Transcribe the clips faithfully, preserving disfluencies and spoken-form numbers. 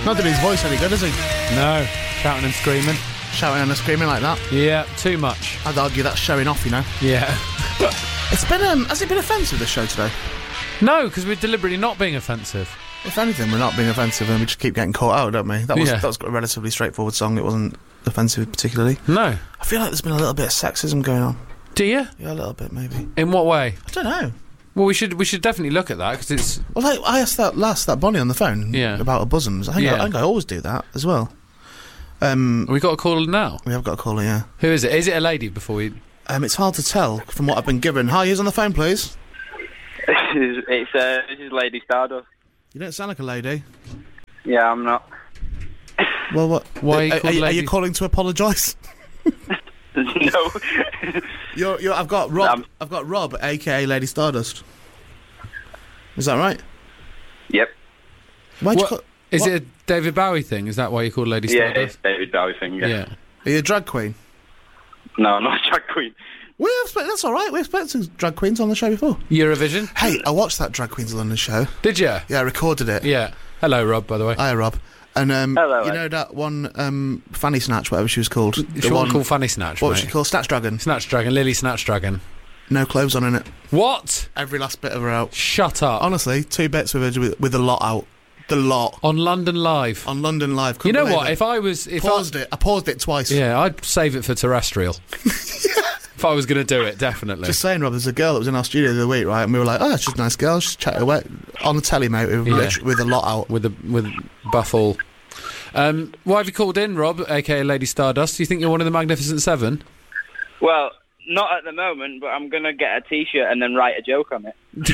Not that his voice any good, is he? No, shouting and screaming. Shouting and screaming like that. Yeah, too much. I'd argue that's showing off, you know. Yeah. It's been, um, has it been offensive, this show today? No, because we're deliberately not being offensive. If anything, we're not being offensive and we just keep getting caught out, don't we? That was, Yeah. that was a relatively straightforward song. It wasn't offensive particularly. No. I feel like there's been a little bit of sexism going on. Do you? Yeah, a little bit, maybe. In what way? I don't know. Well, we should we should definitely look at that, because it's... Well, like, I asked that last, that Bonnie on the phone Yeah. about her bosoms. I think, Yeah. I, I think I always do that as well. Um, We got a call now. we have got a caller, yeah. Who is it? Is it a lady before we... Um, it's hard to tell from what I've been given. Hi, who's on the phone, please? It's uh, this is Lady Stardust. You don't sound like a lady. Yeah, I'm not. Well, what? Why are you are, called are, are lady? you calling to apologise? No. You're, you're, I've got Rob. Um, I've got Rob, aka Lady Stardust. Is that right? Yep. Why'd you What- call, Is what? it a David Bowie thing? Is that why you call Lady Yeah, Stardust? it's David Bowie thing. Yeah. Yeah. Are you a drag queen? No, I'm not a drag queen. We have spe- that's all right. We've spoken to drag queens on the show before. Eurovision? Hey, I watched that Drag Queens London show. Did you? Yeah, I recorded it. Yeah. Hello, Rob, by the way. Hiya, Rob. And um, Hello, you mate. know that one um, Fanny Snatch, whatever she was called. She The wasn't one called Fanny Snatch, What was mate. she called? Snatch Dragon. Snatch Dragon, Lily Snatch Dragon. No clothes on in it. What? Every last bit of her out. Shut up. Honestly, two bits with her with, with the lot out. The lot On London Live. on London Live. You Couldn't know believe what? it. If I was... If paused I, it. I paused it twice. Yeah, I'd save it for terrestrial. If I was going to do it, definitely. Just saying, Rob, there's a girl that was in our studio the other week, right? And we were like, oh, she's a nice girl. She's chatting away on the telly, mate, with, Yeah. literally with the lot out. with the with Buffall. Um, why have you called in, Rob, aka Lady Stardust? Do you think you're one of the Magnificent Seven? Well, not at the moment, but I'm gonna get a T-shirt and then write a joke on it.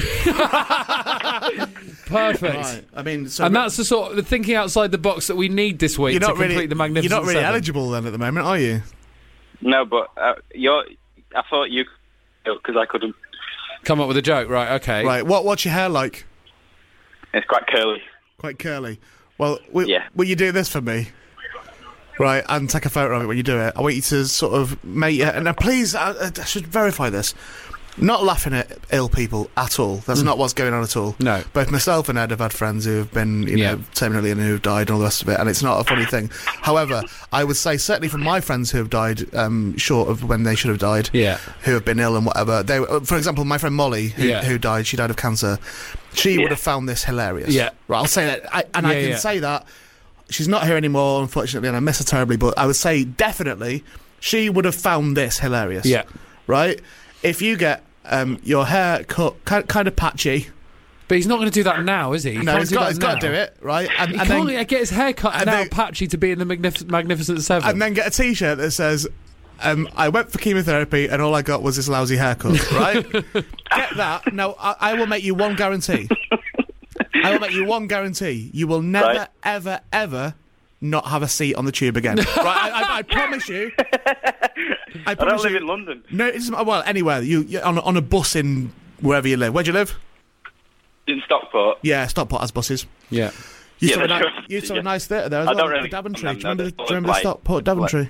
Perfect. Right. I mean, so And that's the sort of thinking outside the box that we need this week you're to not complete really the Magnificent You're not really Seven. eligible then at the moment, are you? No, but uh, you're. I thought you, because I couldn't. Come up with a joke, right? Okay. Right. What? What's your hair like? It's quite curly. Quite curly. Well, will, Yeah. will you do this for me? Right, and take a photo of it when you do it. I want you to sort of make it. And now, please, I, I should verify this. Not laughing at ill people at all. That's not what's going on at all. No. Both myself and Ed have had friends who have been, you Yeah. know, terminally ill and who have died and all the rest of it, and it's not a funny thing. However, I would say certainly from my friends who have died um, short of when they should have died, Yeah. who have been ill and whatever. They, uh, for example, my friend Molly, who, Yeah. who died, she died of cancer. She would Yeah. have found this hilarious. Yeah. Right, I'll say that, I, and I Yeah, can yeah. say that. She's not here anymore, unfortunately, and I miss her terribly. But I would say definitely she would have found this hilarious. Yeah. Right. If you get um, your hair cut kind, kind of patchy. But he's not going to do that now, is he? he No, can't he's do got, that he's got now. to do it, right? And, He and can't then get his hair cut and now then- patchy to be in the Magnif- Magnificent Seven. and then get a T-shirt that says, um, "I went for chemotherapy and all I got was this lousy haircut." Right? Get that. No, I, I will make you one guarantee. I will make you one guarantee. You will never, Right. ever, ever not have a seat on the tube again. Right? I, I, I promise you. I I promise don't live you. in London. No, it's well anywhere. You you're on a- on a bus in wherever you live. Where do you live? In Stockport. Yeah, Stockport has buses. yeah. You Yeah, saw a, that's ni- right. you saw a Yeah. nice theatre there as I well. don't the really Daventry. Do you remember remember, the, that. do you remember the Like- Stockport Daventry?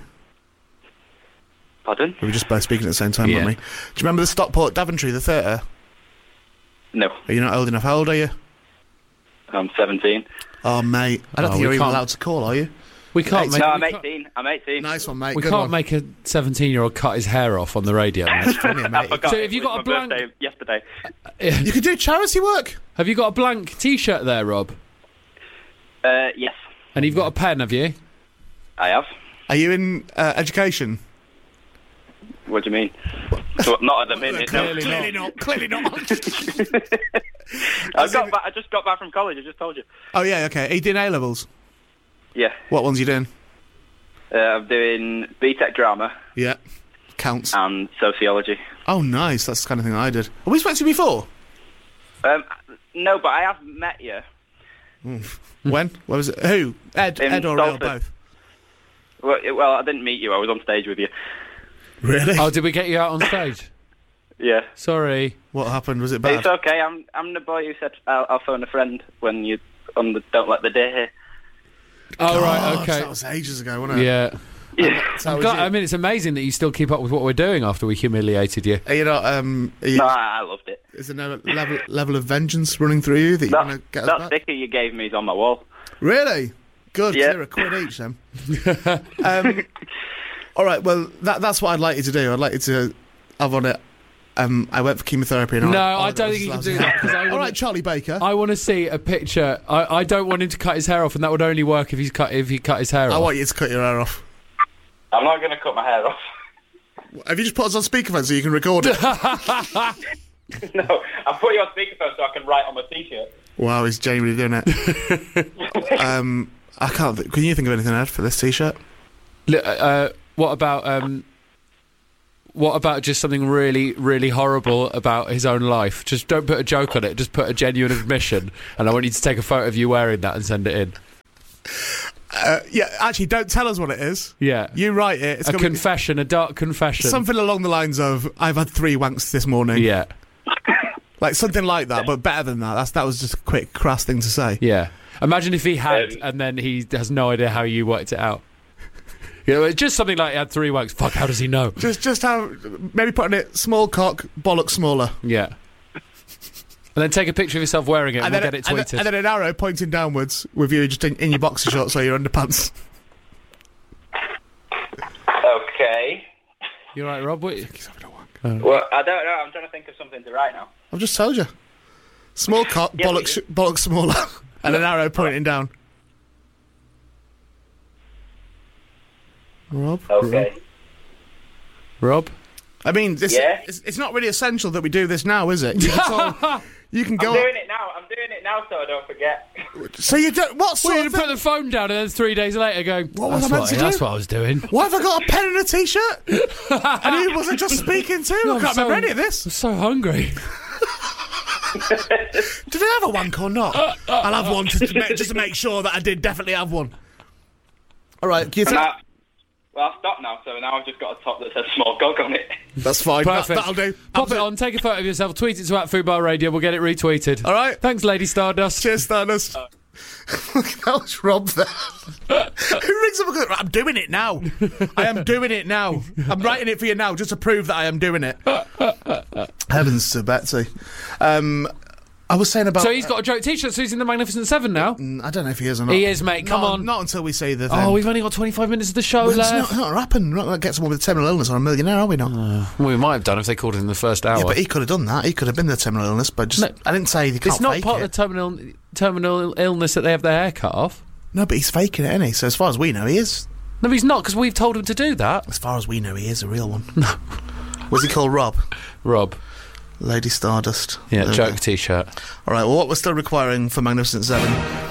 Pardon? We were just both speaking at the same time, Yeah. weren't we? Do you remember the Stockport Daventry, the theatre? No. Are you not old enough? How old are you? I'm seventeen. Oh, mate. I don't Oh, think we you're even can't- allowed to call, are you? We can't make. No, we I'm can't- eighteen. I'm eighteen. Nice one, mate. We Good can't one. make a seventeen-year-old cut his hair off on the radio. That's funny, I mate. forgot. So have you It was got a my blank- birthday yesterday? You could do charity work. Have you got a blank T-shirt there, Rob? Uh, yes, And you've got a pen, have you? I have. Are you in uh, education? What do you mean? So, not at the minute. No. Clearly not. Clearly not. I got back. I just got back from college. I just told you. Oh, yeah, okay. Are you doing A-levels? Yeah. What ones are you doing? Uh, I'm doing B Tech drama Yeah. Counts. and sociology. Oh, nice. That's the kind of thing I did. Have we spoken to you before? Um, no, but I have met you. When? Where was it? Who? Ed, In Ed or Rail, Salford. both? Well, it- well, I didn't meet you. I was on stage with you. Really? Oh, did we get you out on stage? Yeah. Sorry. What happened? Was it bad? It's okay. I'm I'm the boy who said I'll, I'll phone a friend when you on the Don't Let the Day Hear. Oh, right, Gosh, okay. That was ages ago, wasn't it? Yeah. Yeah. So I'm was glad- you- I mean, it's amazing that you still keep up with what we're doing after we humiliated you. Are you not, um, are you, No, I I loved it. is there no level, level of vengeance running through you that you want to That, get us that back? sticker you gave me is on my wall. Really? Good, Yeah. they're a quid each then. um, all right, well, that, that's what I'd like you to do. I'd like you to have on it. Um, I went for chemotherapy. And No, all, all I got don't was think you can lousy do hair. that, 'cause I All wanna- right, Charlie Baker. I want to see a picture. I, I don't want him to cut his hair off, and that would only work if he's cut if he cut his hair I off. want you to cut your hair off. I'm not going to cut my hair off. Have you just put us on speakerphone so you can record it? No, I'll put you on speakerphone so I can write on my t-shirt. Wow, he's genuinely doing it. um, I can't. Th- can you think of anything, Ed, for this T-shirt? Li- uh, what about um, what about just something really, really horrible about his own life? Just don't put a joke on it. Just put a genuine admission, and I want you to take a photo of you wearing that and send it in. Uh, yeah, actually, don't tell us what it is. Yeah, You write it. It's a gonna be confession, a dark confession. something along the lines of, "I've had three wanks this morning." Yeah, Like something like that, but better than that. That's that was just a quick, crass thing to say. yeah. Imagine if he had, Um, and then he has no idea how you worked it out. You know, it's just something like he had three wanks. Fuck, how does he know? Just, just have maybe put on it small cock, bollock smaller, Yeah. And then take a picture of yourself wearing it, and, and we'll then, get it and, tweeted. then, and then an arrow pointing downwards with you just in, in your boxer shorts or your underpants. Okay. You right, Rob? What? Well, I don't know. I'm trying to think of something to write now. I've just told you. Small cock, Yeah, bollock, but- sh- bollock smaller, and an arrow pointing down. Rob. Okay. Rob? I mean, it's, Yeah? it's, it's not really essential that we do this now, is it? You can, tell- you can I'm go. doing it now. I'm doing it now so I don't forget. So you don't. What sort Well, you of put thing? the phone down, and then three days later go, What was I that's meant what, to do? That's what I was doing. Why have I got a pen and a t-shirt? And who was I just speaking to? I I'm can't so- remember any of this. I'm so hungry. Did I have a wank or not? I'll have one just to, make, just to make sure that I did definitely have one. All right, can you And take- I- well, I'll stop now. So now I've just got a top that says small gog on it. That's fine. That, Perfect. that'll do. Pop it Absolute- on, take a photo of yourself, tweet it to at Food Bar Radio, we'll get it retweeted. All right. Thanks, Lady Stardust. Cheers, Stardust. That was Rob there. Who rings up and goes, I'm doing it now. I am doing it now. I'm writing it for you now just to prove that I am doing it. Heavens to Betsy. Um, I was saying about... So he's got a joke t-shirt, so he's in the Magnificent Seven now. I don't know if he is or not. He is, mate, come Not- on. Not until we say the thing. Oh, we've only got twenty-five minutes of the show Well, it's left. not, not happen. We're not going to get someone with a terminal illness or a millionaire, are we not? Well, we might have done if they called it in the first hour. Yeah, but he could have done that. He could have been the terminal illness, but just No, I didn't say he can't it's not fake part it. of the terminal terminal illness that they have their hair cut off. No, but he's faking it, isn't he? So as far as we know, he is. No, he's not, because we've told him to do that. As far as we know, he is a real one. Was he called Rob? Rob. Lady Stardust. Yeah, There we joke go. t-shirt. All right, well, what we're still requiring for Magnificent Seven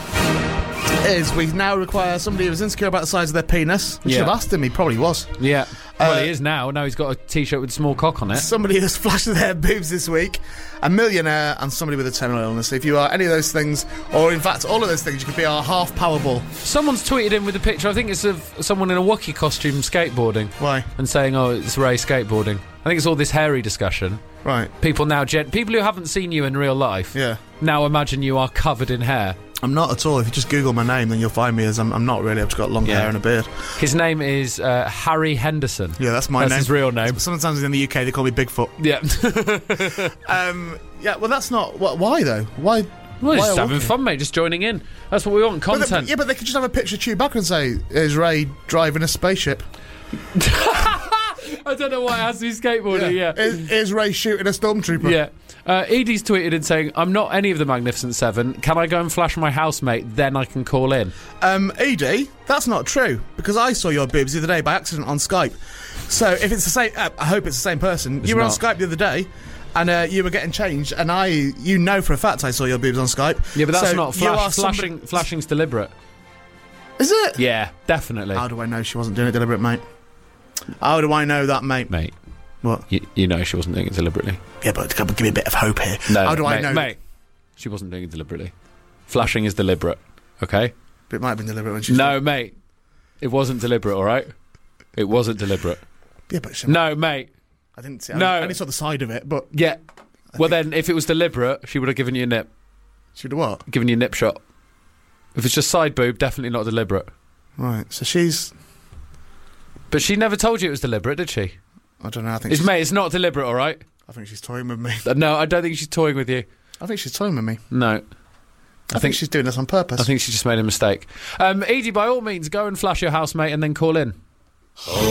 is we now require somebody who's insecure about the size of their penis. We should Yeah. have asked him, he probably was. Yeah. Well, Uh, he is now. Now he's got a t-shirt with a small cock on it. Somebody who's flashed their boobs this week, a millionaire, and somebody with a terminal illness. If you are any of those things, or in fact all of those things, you could be our half Powerball. Someone's tweeted in with a picture, I think it's of someone in a Wookiee costume skateboarding, Why? and saying, oh, it's Ray skateboarding. I think it's all this hairy discussion. Right. People now, gen- people who haven't seen you in real life, Yeah. now imagine you are covered in hair. I'm not at all. If you just Google my name, then you'll find me as I'm, I'm not really. I've just got long Yeah. hair and a beard. His name is uh, Harry Henderson. Yeah, that's my That's name. his real name. Sometimes in the U K they call me Bigfoot. Yeah. Um, yeah, well, that's not. Wh- why though? Why? Well, why just are having Wookiee? fun, mate, just joining in. That's what we want, But they- content. yeah, but they could just have a picture of Chewbacca and say, "Is Ray driving a spaceship? I don't know why it has to be skateboarding, yeah. Is, is Ray shooting a stormtrooper? Yeah. Uh, Edie's tweeted in saying, I'm not any of the Magnificent Seven. Can I go and flash my housemate? Then I can call in. Um, Edie, that's not true because I saw your boobs the other day by accident on Skype. So if it's the same, uh, I hope it's the same person. It's you were on not. Skype the other day. And uh, you were getting changed, and I, you know for a fact I saw your boobs on Skype. Yeah, but that's So not you are flash. somebody- Flashing. Flashing's deliberate. Is it? Yeah, definitely. How do I know she wasn't doing it deliberate, mate? How do I know that, mate? Mate, What? you, you know she wasn't doing it deliberately. Yeah, but give me a bit of hope here. No, How do mate, I know? Mate, she wasn't doing it deliberately. Flashing is deliberate, okay? It might have been deliberate when she. No, mate. It wasn't deliberate, all right? It wasn't deliberate. Yeah, but she, No, mate. I didn't see. No. I only saw the side of it, but Yeah. Well, then, if it was deliberate, she would have given you a nip. she would have what? Given you a nip shot. If it's just side boob, definitely not deliberate. Right. So she's. But she never told you it was deliberate, did she? I don't know. I think. It's She's, mate, it's not deliberate, all right? I think she's toying with me. Uh, No, I don't think she's toying with you. I think she's toying with me. No. I, I think, think she's doing this on purpose. I think she just made a mistake. Um, Edie, by all means, go and flash your housemate and then call in.